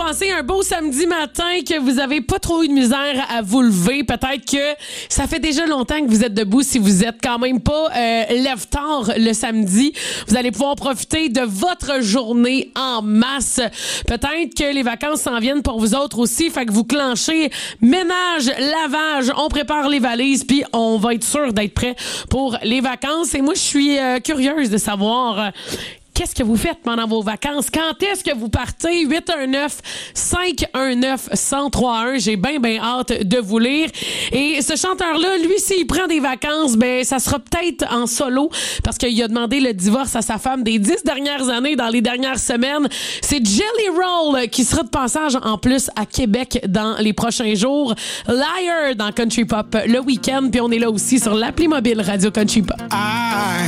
passez un beau samedi matin, que vous avez pas trop eu de misère à vous lever. Peut-être que ça fait déjà longtemps que vous êtes debout. Si vous êtes quand même pas lève-tard le samedi, vous allez pouvoir profiter de votre journée en masse. Peut-être que les vacances s'en viennent pour vous autres aussi. Fait que vous clenchez ménage, lavage, on prépare les valises, puis on va être sûr d'être prêt pour les vacances. Et moi, je suis curieuse de savoir... qu'est-ce que vous faites pendant vos vacances? Quand est-ce que vous partez? 819-519-1031. J'ai bien hâte de vous lire. Et ce chanteur-là, lui, s'il prend des vacances, ben ça sera peut-être en solo parce qu'il a demandé le divorce à sa femme des 10 dernières années, dans les dernières semaines. C'est Jelly Roll qui sera de passage en plus à Québec dans les prochains jours. Liar dans Country Pop le week-end. Puis on est là aussi sur l'appli mobile Radio Country Pop.